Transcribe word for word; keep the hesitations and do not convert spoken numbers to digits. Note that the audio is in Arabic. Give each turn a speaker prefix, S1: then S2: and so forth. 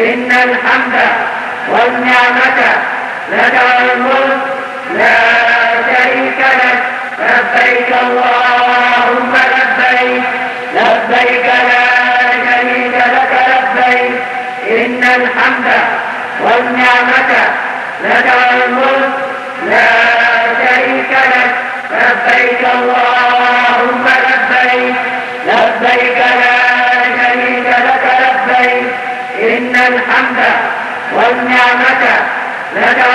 S1: إن الحمد والنعمة لك والملك لا شريك لك لبيك اللهم لبيك لبيك لا شريك لك لبيك إن الحمد والنعمة لك والملك لا شريك لك لبيك اللهم لبيك لبيك لا شريك لك لبيك إن الحمد والنعمة لك